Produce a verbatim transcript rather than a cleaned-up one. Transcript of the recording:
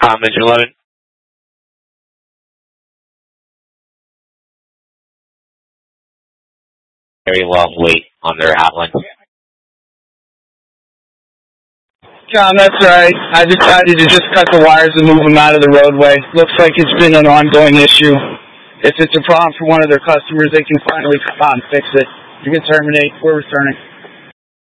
Com Engine eleven. Very long wait on their hotline. Tom, that's right. I decided to just cut the wires and move them out of the roadway. Looks like it's been an ongoing issue. If it's a problem for one of their customers, they can finally come out and fix it. You can terminate. We're returning.